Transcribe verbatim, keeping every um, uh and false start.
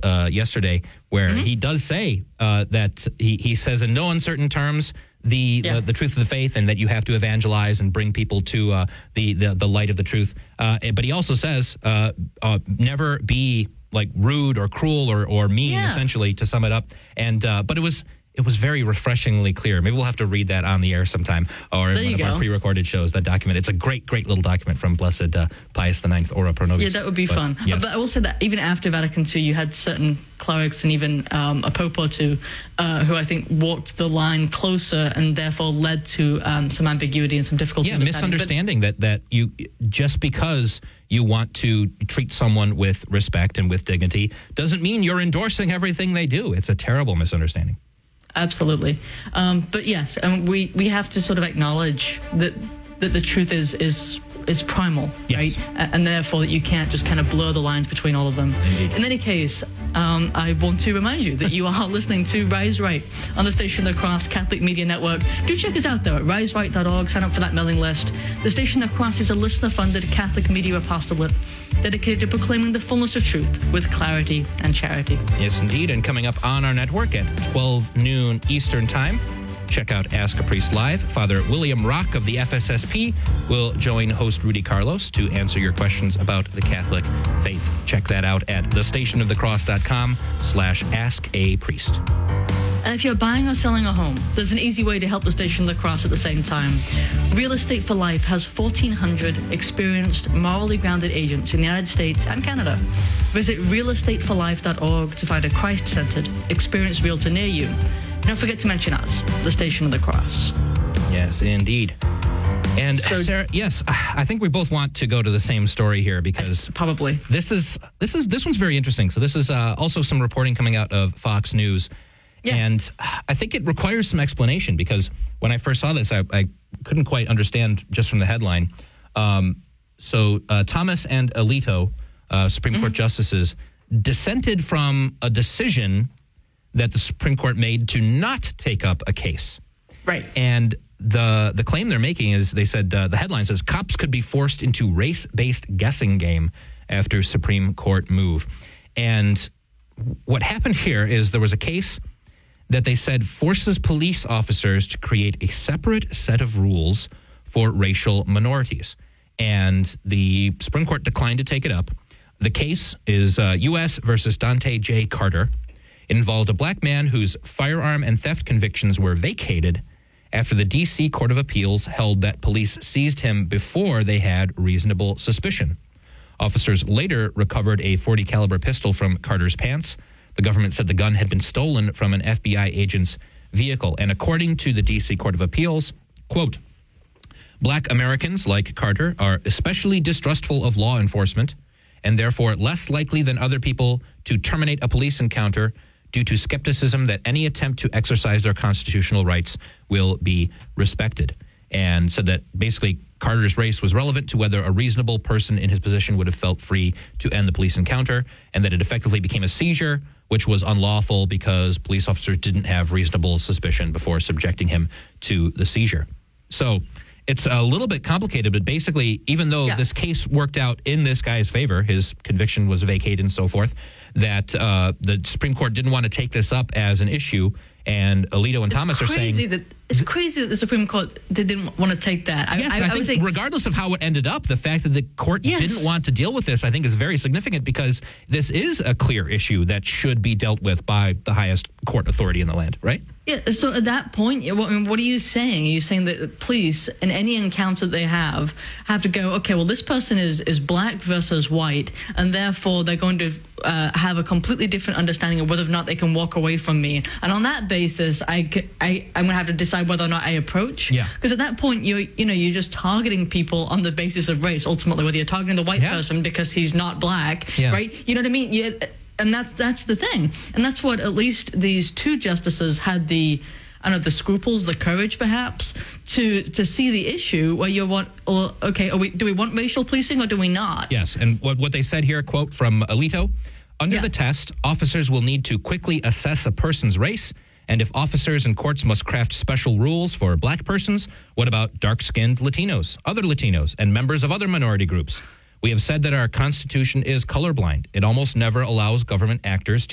uh, yesterday, where Mm-hmm. he does say uh, that he, he says in no uncertain terms the Yeah. uh, the truth of the faith, and that you have to evangelize and bring people to uh, the, the the light of the truth. Uh, but he also says uh, uh, never be like rude or cruel or or mean, Yeah. essentially, to sum it up. And uh, but it was. It was very refreshingly clear. Maybe we'll have to read that on the air sometime, or in There one you of our go. pre-recorded shows. That document. It's a great, great little document from Blessed uh, Pius the Ninth, Ora Pro Nobis. Yeah, that would be But, fun. Yes. But I will say that even after Vatican Two, you had certain clerics and even um, a pope or two uh, who I think walked the line closer and therefore led to um, some ambiguity and some difficulty. yeah, understanding. misunderstanding that that you just because you want to treat someone with respect and with dignity doesn't mean you're endorsing everything they do. It's a terrible misunderstanding. Absolutely. Um, but yes, um, we, we have to sort of acknowledge that that the truth is is is primal, Yes. right? A- And therefore that you can't just kind of blur the lines between all of them. Indeed. In any case, um, I want to remind you that you are listening to Rise Right on the Station of the Cross Catholic Media Network. Do check us out though at rise right dot org. Sign up for that mailing list. The Station of the Cross is a listener-funded Catholic media apostolate dedicated to proclaiming the fullness of truth with clarity and charity. Yes, indeed. And coming up on our network at twelve noon Eastern Time, check out Ask a Priest Live. Father William Rock of the F S S P will join host Rudy Carlos to answer your questions about the Catholic faith. Check that out at thestationofthecross.com slash ask a priest. And if you're buying or selling a home, there's an easy way to help the Station of the Cross at the same time. Real Estate for Life has fourteen hundred experienced, morally grounded agents in the United States and Canada. Visit real estate for life dot org to find a Christ-centered, experienced realtor near you. Don't forget to mention us, the Station of the Cross. Yes, indeed. And So- Sarah, yes, I think we both want to go to the same story here because Probably. this is this is this one's very interesting. So this is uh, also some reporting coming out of Fox News. Yeah. And I think it requires some explanation because when I first saw this, I, I couldn't quite understand just from the headline. Um, so uh, Thomas and Alito, uh, Supreme Court justices, dissented from a decision that the Supreme Court made to not take up a case. Right. And the the claim they're making is, they said, uh, the headline says, cops could be forced into race-based guessing game after Supreme Court move. And what happened here is there was a case that they said forces police officers to create a separate set of rules for racial minorities. And the Supreme Court declined to take it up. The case is uh, U S versus Dante J. Carter. It involved a black man whose firearm and theft convictions were vacated after the D C Court of Appeals held that police seized him before they had reasonable suspicion. Officers later recovered a forty caliber pistol from Carter's pants. The government said the gun had been stolen from an F B I agent's vehicle. And according to the D C Court of Appeals, quote, black Americans like Carter are especially distrustful of law enforcement and therefore less likely than other people to terminate a police encounter due to skepticism that any attempt to exercise their constitutional rights will be respected. And said that basically Carter's race was relevant to whether a reasonable person in his position would have felt free to end the police encounter, and that it effectively became a seizure, which was unlawful because police officers didn't have reasonable suspicion before subjecting him to the seizure. So it's a little bit complicated, but basically, even though Yeah. this case worked out in this guy's favor, his conviction was vacated and so forth, that uh, the Supreme Court didn't want to take this up as an issue, and Alito and Thomas are saying... Crazy that, it's crazy that the Supreme Court didn't want to take that. I, Yes, I, and I, I think, would think regardless of how it ended up, the fact that the court Yes. didn't want to deal with this, I think, is very significant because this is a clear issue that should be dealt with by the highest court authority in the land, right? Yeah, so at that point, yeah, what, I mean, what are you saying? Are you saying that the police, in any encounter they have, have to go, okay, well, this person is, is black versus white, and therefore they're going to uh, have a completely different understanding of whether or not they can walk away from me. And on that basis, I, c- I, I'm going to have to decide whether or not I approach. Yeah. Because at that point, you're, you know, you're just targeting people on the basis of race, ultimately, whether you're targeting the white Yeah. person because he's not black, Yeah. right? You know what I mean? You, And that's that's the thing, and that's what at least these two justices had the, I don't know, the scruples, the courage, perhaps, to to see the issue where you want, well, okay, are we, do we want racial policing or do we not? Yes, and what, what they said here, quote from Alito, under Yeah. the test, officers will need to quickly assess a person's race, and if officers and courts must craft special rules for black persons, what about dark-skinned Latinos, other Latinos, and members of other minority groups? We have said that our Constitution is colorblind. It almost never allows government actors